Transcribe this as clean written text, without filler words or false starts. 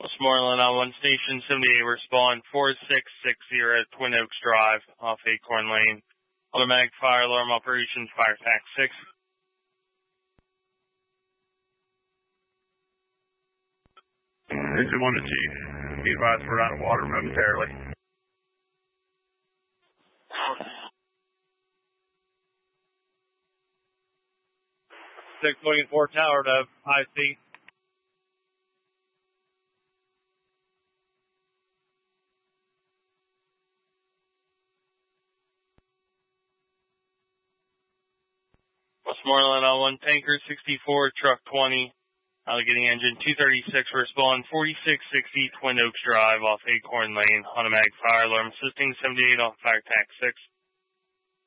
Westmoreland on 1 Station 78, respond 4660 Twin Oaks Drive off Acorn Lane. Automatic fire alarm operations, fire tax 6. Engine 1 to Chief. Be advised we're out of water momentarily. 6 looking for tower to IC. Westmoreland on 1 Tanker 64, truck 20. Alligating engine 236, respond 4660 Twin Oaks Drive off Acorn Lane. Automatic fire alarm assisting 78 off fire tax 6.